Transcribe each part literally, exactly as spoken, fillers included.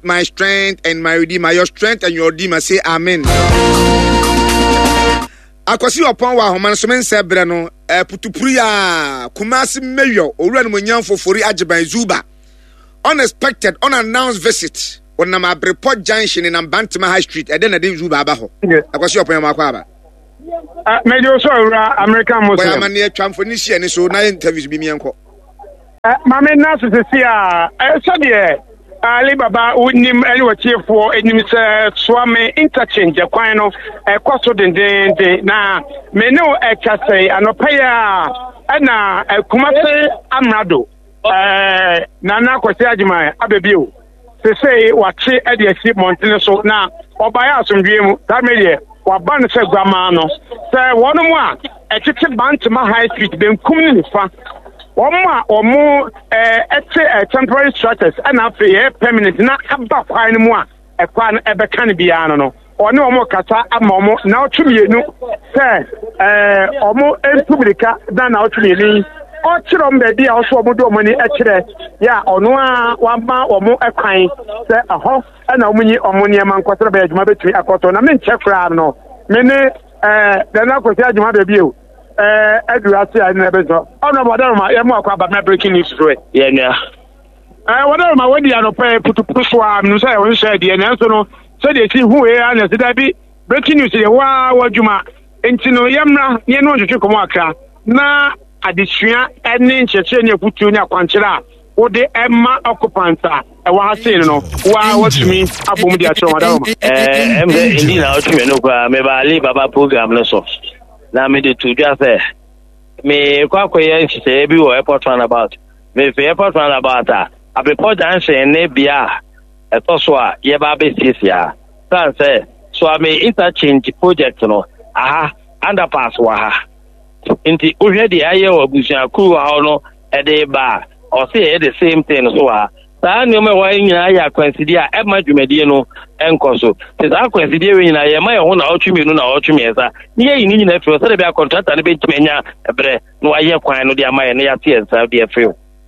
my strength and my redeemer. Your strength and your redeemer. Say amen. Akwasi upon wa homan so men sebre no eh putupuri a Kumasi mayor owura no monyan fofori ajeban Zuba. Unexpected unannounced visit on na Report Junction in Bantima High Street e den na den Zuba aba ho. Akwasi upon ma kwa aba. Ah mejo so owura American Muslim. Boy amane atwamfo ni hia ni so na interviews bi mienko. Eh mama na so se a eh so de Ali Baba unim elwa chiefo enim se swame interchange kwan no e kwaso dendende na me no e kase anopaya na Kumasi amrado eh na na kwase agima abebio se sei wache e de si montene so na obaya asomdwe mu da meye waban se guama no se wono mu a e tete Bantima High Street benkum ni nifa Oma omo eh ete temporary structures and after permanent na aba kwan mu a e kwan e be kan bia no no one omo kasa ama omo na otwemienu se eh omo enpublika da na otwemienu o kire mbe bia o so omo do omo ni e kire ya ono a wama omo e kwan se aho na omo nyi omo ne man kwatara be adwuma betui akoto na me nche kra no me ne eh da na kwati adwuma be bio eh adurasi ai na bezo ono bodaro ma ye mo akwa ba me breaking news so ye nya eh bodaro ma wodi ano pe putuputu so am no say won share de na so no so de si hu e ana se da bi breaking news ye wa wadwuma enti no yemra ye no twetwe komo aka na adesua ene ncheche ne putu ne akwankyera wode emma occupant e wa hase no wa watumi abom de atro bodaro ma eh emre indi na otumi no kwa me ba Ali Baba program no so na me de to just say me kwa kwa yen se bi wo airport runabout me fe airport runabout a Report Junction ne bia eto so a ye ba be sisia san say so a me interchange project no aha underpass wa ha nti ohwe de aye wa busia ku wa no e de ba o say the same thing so ha saa ne me wa nyina ya kwansidi a e ma dwumadi no enkoso te za kwansidi we nyina ye ma ye ho na otwumi no na otwumi esa ni ye ni nyina fe so de bia contractor ne be timenya ebre no aye kwan no de ama ye ne ya tie esa de fe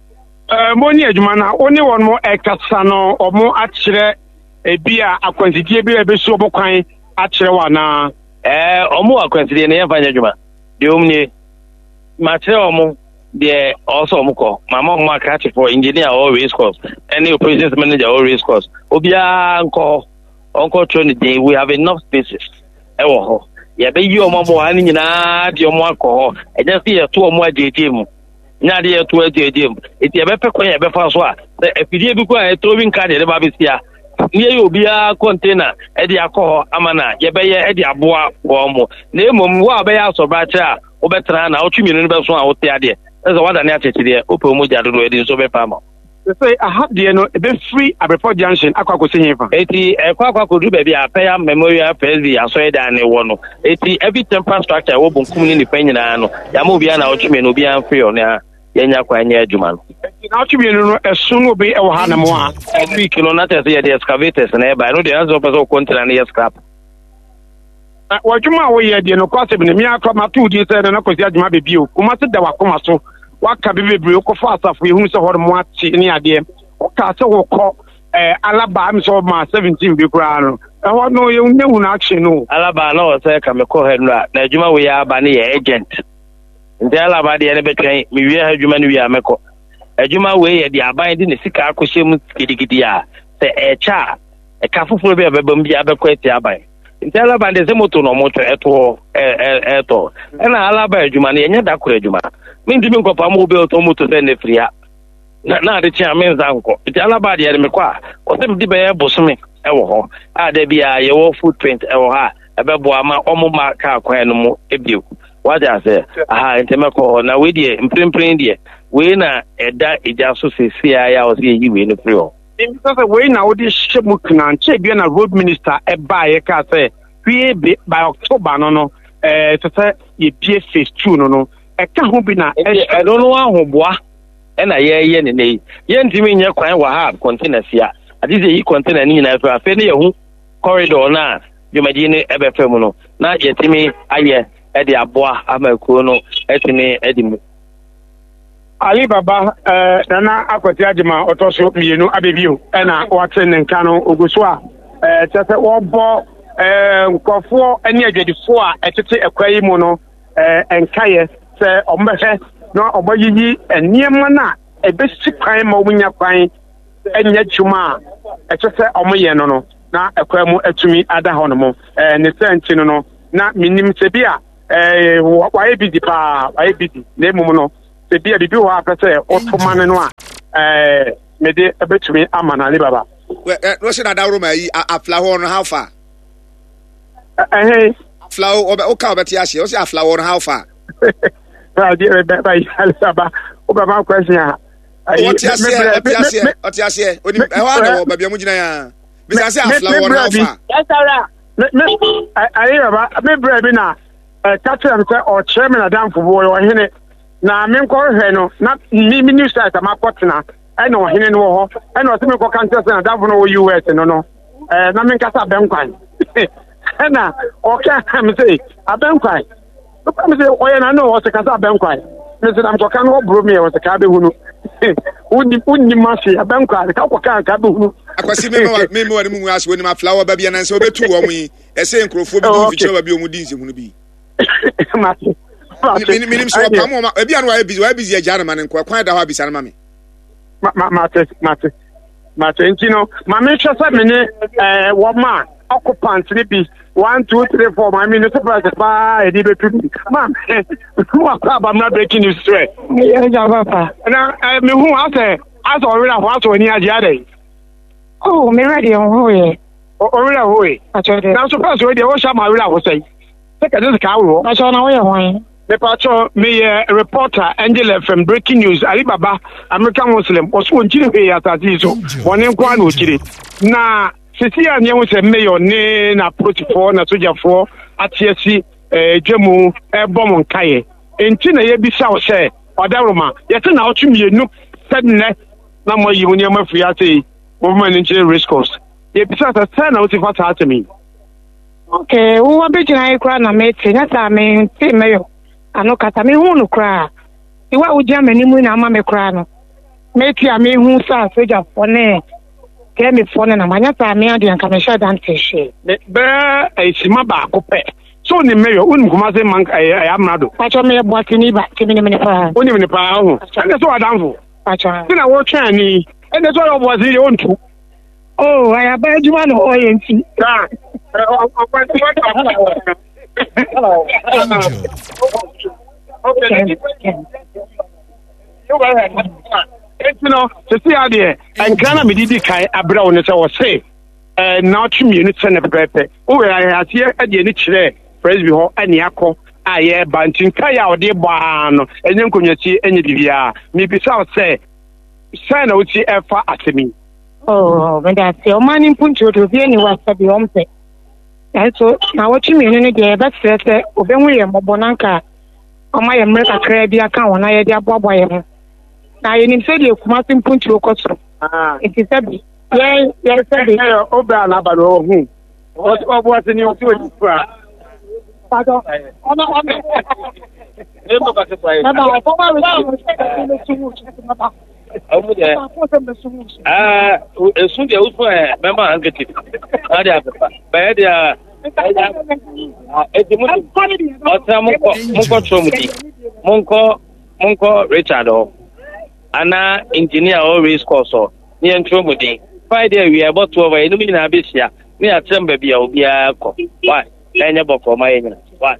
eh moni adwuma na oni won mo ekasa no omo akire ebia akwansidi ebia be so obokwan akire wa na eh omo akwansidi ne ye fanya adwuma de omni ma kire omo de also omuko mama mo catch for engineer or race course any operations manager or race course obia nko onko training day we have enough spaces e wo ho ye be yi omo bo ani nyina de omo akọ e just ye to omo ajeje mu nya de ye to ajeje mu eti e be pekon ye be fa so a efidie bi ko e towing card de ba be sia ye obia container e de akọ amana ye be ye e de aboa wo mo na emom wo abe ya so ba cha obetra na otwumi no be so a wote ade That's what I need to say. Open Muja do it so be farmer. Say I have the no be free at Report Junction. Akwa ko say here. Eti ekwa kwa ko do baby a pay memorial P S V aso da ne wo no. Eti every temporary structure wo bunkum ni nipa nyina no. Ya mo bia na otwumi no bia free on ya yenya kwa nya adwuma no. Na otwumi no esun obi e wo ha na mo a. Every kilometer say the excavators na e ba no the answer person container na scrap. Wajuma wo ye de no kwase bi ne mi akwa matu di se na kwasi adwuma be bio. Kuma se da wakoma so. Waka bibebre okofo asafo ehun se hor mo ati ni ade o ka se wo ko eh alaba am so ma seventeen bi kura no e ho no ye nyewu na action no alaba na o se ka me ko henra na adwuma we ya aba ne ye agent nti alaba de ne betwen mi wi adwuma ne wi ameko adwuma we ye de aban de ne sika akohye mu gidigidi a se e cha e ka fufuro be bebam bi abeko ati aban nti alaba de se moto no moto eto e eto na alaba adwuma ne ye nya da kura adwuma Minti minko pa mo be to moto se ne fria na na de chia menza nko ti alaba de me kwa o se bi be ye bosome e wo ho a da bia ye wo footprint e wo ha e be bo ama omo ma ka kwan no mu e biu wa ja se aha ente me ko na we de mprempren de we na eda eja so se sia ya o se yi we no free o because we na wo de shemu kna nche bia na road minister e ba ye ka se we by October no no eh to say ye bia phase two no no eka ho bi na e no no ahoboa e na ye ye ne ne ye ntimi nye kwan wa ha container sia adize yi container ni na fa fe ne ye hu corridor na jumadi ne ebe fe mu no na ye timi aye e de aboa amakuo no etimi edi mu Ali Baba eh nana akwati agema otoso mienu abebio e na wate ne nka no oguso a eh tese wo bo eh nkofo ene adwadifo a etete ekwayi mu no eh enkaye se ombehwe no obayiyi eniema na ebesi kwan ma omunya kwan enya chuma a etese omoye no no na ekwa mu atumi ada ho no mo eh ne senti no no na minim se bia eh waye bidi pa waye bidi na emum no se bia bibi ho apese otomane no a eh me de ebetumi amana Ali Baba we no se na dawro mai afla ho no how far eh flow o ka obeti ase o se afla ho no how far ba di ba Ali Baba o ba ma question a What you say? What you say? What you say? Oni e wa na wo baby amugina ya. Bi say afla wo na fa. Yes sir. Me me ayi baba me bra bi na eh catcher am say o chairman Adam Fubo o hene na me nko hwe no na mi minister ta makotena e na o hene no ho e na o se me ko kan say na Adam no wo U S no no eh na me nkasa benkwan. E na o ka am say abenkwan. Look am say o ye na no o se kasa benkwan. Me say am ko kan wo bro me o se ka be hunu. Uni uni masi abankwa ka kwa kan ka be hunu. Akwasi me me me wani mu ase woni ma flower ba bia na nse obetu wo mu yi ese nkrofo bi du fiche ba bi omu din se hunu bi. Mati. Mini mini so pa mo ma e bia no wa busy wa busy agya na ma ne nkwa kwan da ho abisa na ma me. Ma mati mati. Mati ntino ma me hwe sa me ne eh wo ma occupant ni bi one two three four my me no surprise pa e di be tu. Ma mo akwa ba na breaking news straight. Yeah, ja papa. Na me hu ase ase o rela ho ase oni agya dey. Oh, me ready on ho ye. O rela ho e. Achode. Na surprise we dey o sha ma rela ho sei. Se ka dey ka wo. Acho na wo ye hwan. Me pacho me uh, reporter Angel F M breaking news Ali Baba American Muslim oso onjire he atati so woni nkwa na okire na sisi anye wo se mayor ne na protocol na sojafo atiasi eh dwemu e bom nkaye enti na ye bisa wo se odaroma ye te na otumienu sedne na mo yi woni amafi ate wo ma ni nche risk cost ye bisa ta sa na wo ti fata atemi. Okay, wo abegina ikra na meti na sa me ti mayor ano kata me hu no kra iwa ujia manimu na ama me kra no meti a me hu sa soja fone ke me fone na manya ta me ade anka me sha dan teshe be esima ba ko pe so ni meyo unu kuma se man ay amrado pacho me boati ni ba ke me ne pa oni me pa hu ande so adanfo pacho kina wo twa ni ande so yo boati yo ntu oh aya ba ejuma no o ye nti ta o o kwa ti wa hello. Okay. You go ahead. It's no, to see how there, and can I be kai abra on the say, uh, now two minutes and a pepe. Oh, I have here at the end of Presby Hall and Yako, I hear Banting Kaya or dear Bano, and then can you see any divia? Maybe South say, San O T F at me. Oh, when that's your man in Puncho to be anywhere for the home. So na watching me any day but say obenwe ye mbonanka oma ye mreka kra bia kan wona ye dia boboa ye ho na ye nim se de kuma simpunti okoso ah it is sabi ye ye sabi eh obra na ba no hu o bo ati ni o ti o fura pado ona ona e mo ba se pa e na ba ko ba we se mu se ba Omu de. Ah, esun de uso eh member handkerchief. Ade apepa. Ba de ah edi mu. Otra munko munko chomudi. Munko munko Richard o. Ana engineer o race course o. Ni enchomudi. Friday we about to over enu mi na besia. Ni atremba bia obi akọ. Why? Enya boko ma yenya. Why?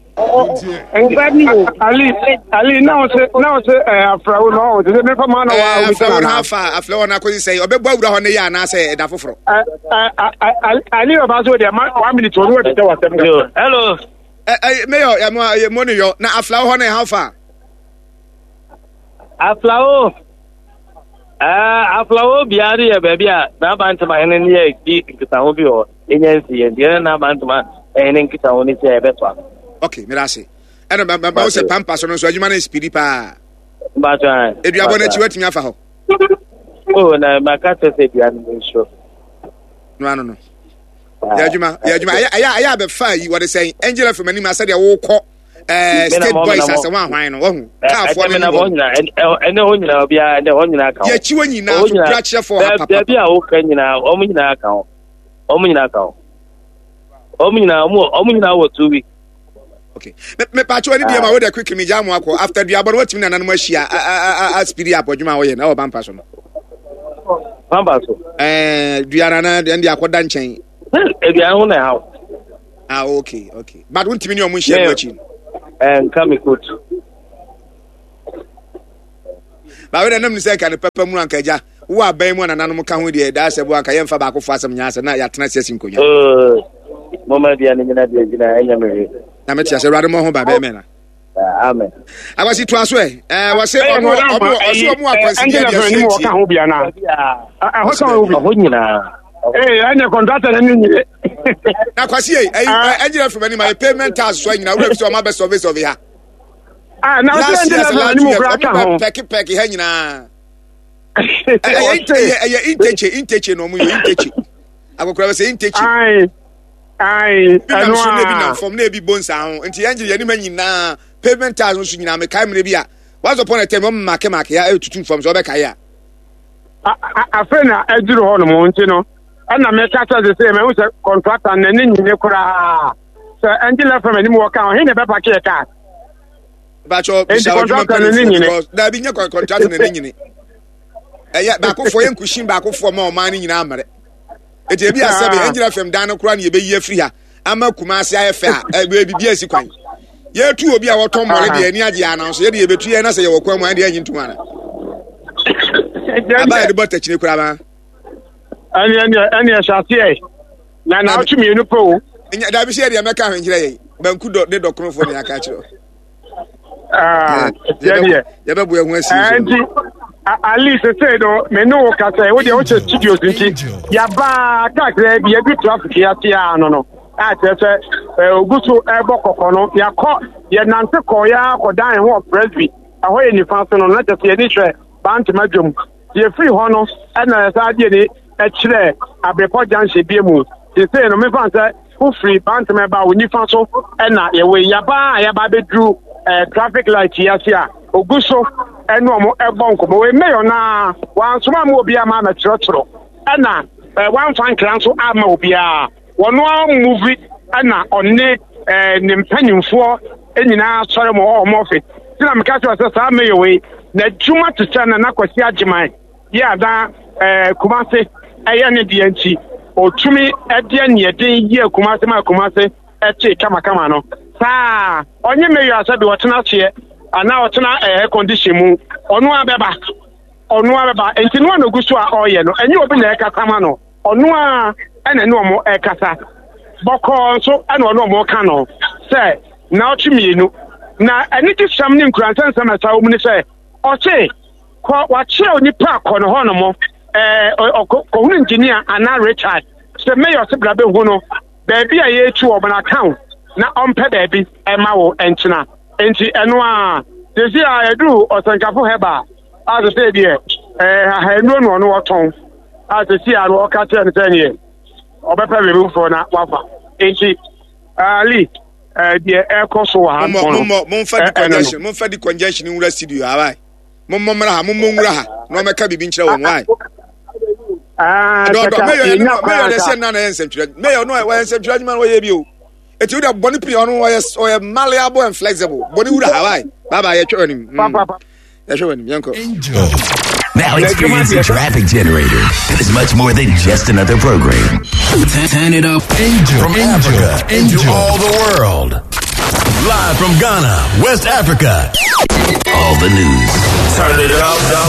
Ali, Ali, now say, now say, uh, Frau, no, the never man, uh, Frau, how far, a floor, and I could say, or Bebba on the Yana, say, that for. I live about one minute to do it. Hello, Mayor, I'm money, you're not a flower, how far? A flower. Ah, a flower, Biari, a baby, now Bantama, and then ye, Kitahobio, in Yancy, and the other now Bantama. Enen kita oni se ebetwa. Okay, mirasi. Eno ba ba se pampa so no so adwuma na speedy pa. Ba twan. Eduabo na chiwatimi afa ho. Oh na makata se bia no show. No no no. Ya adwuma, ya adwuma aya aya be fa yi what they say Angela from ani ma say de wo kọ eh state boys as one hwan no wo ka afo na bo nyina ene ho nyina bia ene ho nyina ka ye chiwo nyina to brache for papa bia bia wo ka nyina o mu nyina ka o mu nyina ka o mu nyina o mu nyina wo two weeks. Okay. Me me pa chwa ni dia ma we dey quick me jam akọ after the abon watimi na nanom ahia a spirit up odwuma wo ye na o bampa so no. Bampa so. Eh duara na de akoda nchen. E dia ho na ha. Ah okay, okay. But wontimi ni o mu hia no achi. Eh nka me coach. Ba we na nam ni say ka ne papa mu anka ja. Wo aban mu na nanom ka ho de da asebo anka ye mfa ba akofo asem nya ase na ya tena sesi nkonwa. Eh. Mama dia ni nyina dia gina enya me. Na me tia se rade mo ho ba be me na. Amen. Abasi to aso eh eh wo se omo omo oso omo akwasi dia dia se wo ka ho bia na ah ho ka ho bi ho nyina eh anya contractor na ni na kwasi eh engineer from any my payment tax so nyina wo bi so ma be service of ha ah na wo engineer na ni mo bra ka ho peki peki ha nyina eh eh eh inteche inteche no mo yo inteche akokora be se inteche ai ai anu a na bi na form na bi bonsa ho nti engineer ni ma nyina payment tax no nyina me kai me bia once upon a time ma make make ya etutu from so be kai ya afa na ejuru ho no mo nti no ana me ka ta say me hu say contractor na ni nyine kura so engineer from ani mo ka ho he ne be pack e ka ba cho bi sa contractor na ni nyine da bi nya contractor na ni nyine eh ya ba ko fo yen kushin ba ko fo ma o ma ni nyina amare eti e bi asabe engineer from dan no kura na ye be yi afri ha ama kumase ayefa e be bi asi kwan ye tu obi a woton mole de ani age announce ye de ye betu ye na se ye wokwan mu ade anyi ntuma na aba de bota chine kura ba ani ani ani ashati e na na otumi enu po nya da bi se de meka hwenjire ye banku do de dokrofo ne aka kiro ah ye ye be bo ye hu asi anti ali se se do me no ka se wo de o che studios nti ya ba ka kre bi e bi traffic ya ti ano no a tete ogusu ebo kokono yakọ ye nante ko ya kodan ho presby ahoye ni fa so no na tete ye ni hwe bant madwom ye free ho no na sa de ni e kire abrepo janse bie mu ye say no me fa say who free bant me ba wo ni fa so na ye we ya ba ya ba bedru traffic light ya sia ogusu enu omo ebo nko we meyo na wan so ma mo obi ama na tro tro na wan fan kran so ama obi a wono movie ana onne eh nimpanyimfo enyina sore mo o mo fe tina me ka so sa meyewe na juma tsa na nakwasi agiman ya da eh kumase eye ne de anchi otumi ede ne eden ye kumase ma kumase eche kama kama no sa onye meyo asabe wotena che ana wotena eh condition mu onu abeba onu abeba enti no na gusu a oye no enye obi na ekata ma no onu a ene no mo ekata boko so ene no mo ka no se na ochimienu na eni ti sam ni nkransan sam asa wo mu ni se oche ko wa che oni pa ko no ho no mo eh ko hu engineer ana Richard se mayor se brabe hu no baby a ye tu obana account na ompe baby e ma wo enchina enti eno a desi a edu osankafo heba a se se die eh ha enu no no oton a se si a ro ka che ne tanye obepe be fo na wafa enti ali eh die e ko so wa ha mo mo mo fa di congestion mo fa di congestion in wura studio awai mo mo mra ha mo mo nwura ha no meka bibi nkyere won wai ah do do me yo me yo de se na na ensem twere me yo no wa ensem twere man wo ye bi o eti wo de boni pri ono wo ye o ye malleable and flexible boni wura ha wai baba ye twere nim papa ye twere nim yanko. Now experience the traffic generator. It's much more than just another program. Turn it up. Angel. From Angel. Africa Angel. to all the world. Live from Ghana, West Africa. All the news. Turn it up.